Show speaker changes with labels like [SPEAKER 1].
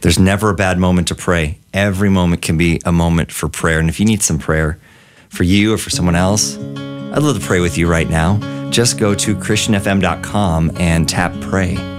[SPEAKER 1] There's never a bad moment to pray. Every moment can be a moment for prayer. And if you need some prayer for you or for someone else, I'd love to pray with you right now. Just go to christianfm.com and tap pray.